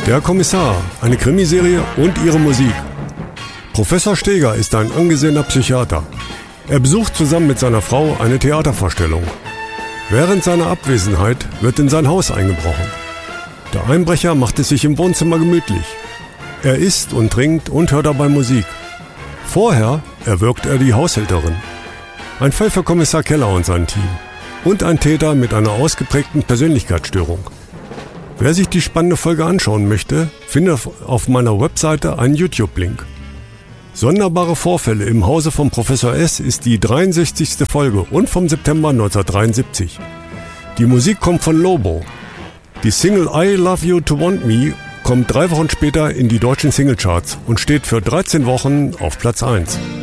Der Kommissar, eine Krimiserie und ihre Musik. Professor Steger ist ein angesehener Psychiater. Er besucht zusammen mit seiner Frau eine Theatervorstellung. Während seiner Abwesenheit wird in sein Haus eingebrochen. Der Einbrecher macht es sich im Wohnzimmer gemütlich. Er isst und trinkt und hört dabei Musik. Vorher erwürgt er die Haushälterin. Ein Fall für Kommissar Keller und sein Team. Und ein Täter mit einer ausgeprägten Persönlichkeitsstörung. Wer sich die spannende Folge anschauen möchte, findet auf meiner Webseite einen YouTube-Link. Sonderbare Vorfälle im Hause von Professor S. ist die 63. Folge und vom September 1973. Die Musik kommt von Lobo. Die Single I Love You to Want Me kommt 3 Wochen später in die deutschen Singlecharts und steht für 13 Wochen auf Platz 1.